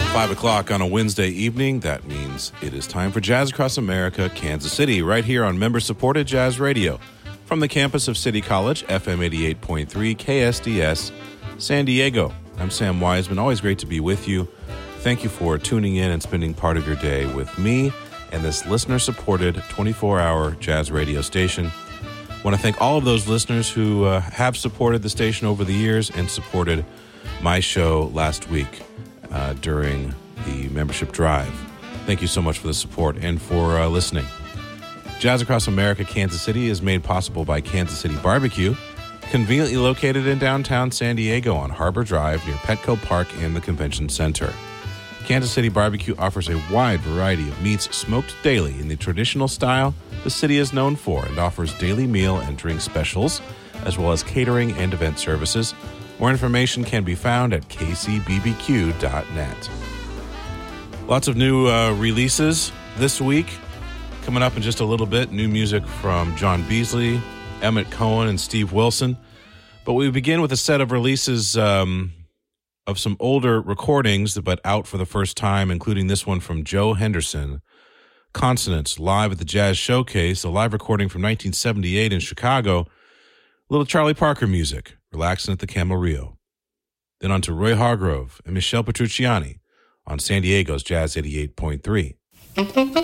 5 o'clock on a Wednesday evening. That means it is time for Jazz Across America, Kansas City, right here on member-supported Jazz Radio. From the campus of City College, FM 88.3, KSDS, San Diego. I'm Sam Wiseman. Always great to be with you. Thank you for tuning in and spending part of your day with me and this listener-supported 24-hour jazz radio station. I want to thank all of those listeners who have supported the station over the years and supported my show last week during the membership drive. Thank you so much for the support and for listening. Jazz Across America, Kansas City is made possible by Kansas City Barbecue, conveniently located in downtown San Diego on Harbor Drive near Petco Park and the Convention Center. Kansas City Barbecue offers a wide variety of meats smoked daily in the traditional style the city is known for and offers daily meal and drink specials, as well as catering and event services. More information can be found at kcbbq.net. Lots of new releases this week. Coming up in just a little bit, new music from John Beasley, Emmett Cohen, and Steve Wilson. But we begin with a set of releases of some older recordings, but out for the first time, including this one from Joe Henderson, Consonants, live at the Jazz Showcase, a live recording from 1978 in Chicago. A little Charlie Parker music, relaxing at the Camarillo. Then on to Roy Hargrove and Michelle Petrucciani on San Diego's Jazz 88.3.